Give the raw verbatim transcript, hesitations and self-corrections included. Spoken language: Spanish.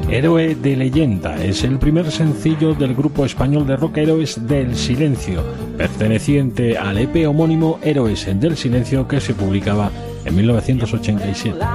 Héroe de leyenda es el primer sencillo del grupo español de rock Héroes del Silencio, perteneciente al E P homónimo Héroes del Silencio, que se publicaba en mil novecientos ochenta y siete.